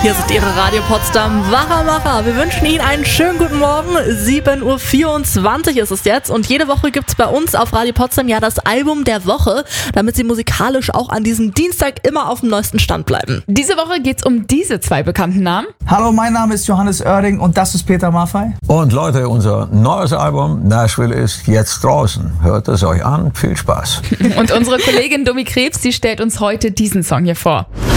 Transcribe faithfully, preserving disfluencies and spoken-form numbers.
Hier ist Ihre Radio Potsdam Wachamacher. Wir wünschen Ihnen einen schönen guten Morgen. sieben Uhr vierundzwanzig ist es jetzt und jede Woche gibt es bei uns auf Radio Potsdam ja das Album der Woche, damit Sie musikalisch auch an diesem Dienstag immer auf dem neuesten Stand bleiben. Diese Woche geht es um diese zwei bekannten Namen. Hallo, mein Name ist Johannes Oerding und das ist Peter Maffay. Und Leute, unser neues Album Nashville ist jetzt draußen. Hört es euch an. Viel Spaß. Und unsere Kollegin Domi Krebs, die stellt uns heute diesen Song hier vor.